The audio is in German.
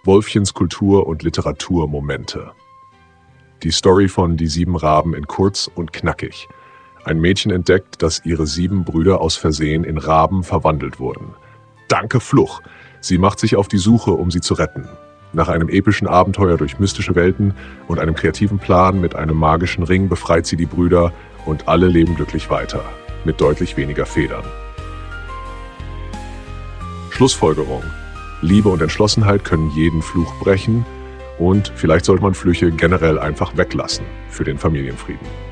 Wolfchens Kultur- und Literaturmomente. Die Story von Die 7 Raben in kurz und knackig. Ein Mädchen entdeckt, dass ihre 7 Brüder aus Versehen in Raben verwandelt wurden. Danke, Fluch! Sie macht sich auf die Suche, um sie zu retten. Nach einem epischen Abenteuer durch mystische Welten und einem kreativen Plan mit einem magischen Ring befreit sie die Brüder und alle leben glücklich weiter, mit deutlich weniger Federn. Schlussfolgerung: Liebe und Entschlossenheit können jeden Fluch brechen und vielleicht sollte man Flüche generell einfach weglassen für den Familienfrieden.